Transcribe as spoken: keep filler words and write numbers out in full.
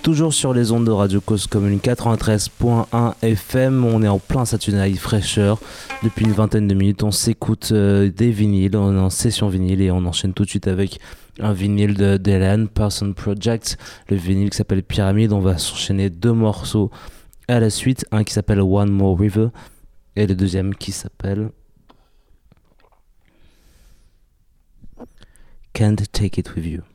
Toujours sur les ondes de Radio Cause Commune quatre-vingt-treize point un F M, on est en plein Saturday Night fraîcheur. Depuis une vingtaine de minutes, on s'écoute euh, des vinyles, on est en session vinyle et on enchaîne tout de suite avec un vinyle de Dylan, Person Project, le vinyle qui s'appelle Pyramide. On va s'enchaîner deux morceaux à la suite, un qui s'appelle One More River et le deuxième qui s'appelle Can't Take It With You.